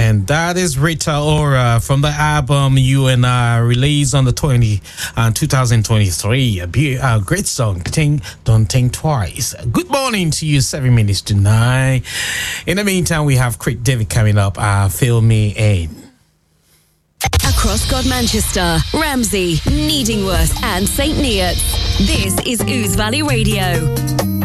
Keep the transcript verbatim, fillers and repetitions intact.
And that is Rita Ora from the album You and I, released on the twenty, uh, twenty twenty-three. A, be- a great song, Think, Don't Think Twice. Good morning to you, seven minutes to nine. In the meantime, we have Craig David coming up. Uh, fill me in. Across God Manchester, Ramsey, Needingworth and St Neots. This is Ouse Valley Radio.